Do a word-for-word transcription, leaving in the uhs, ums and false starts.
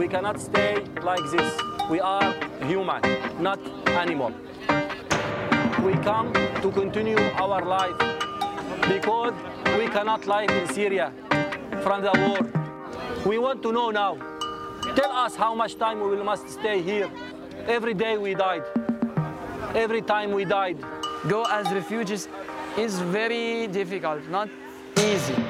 We cannot stay like this. We are human, not animal. We come to continue our life because we cannot live in Syria from the war. We want to know now. Tell us how much time we will must stay here. Every day we died. Every time we died. Go as refugees is very difficult, not easy.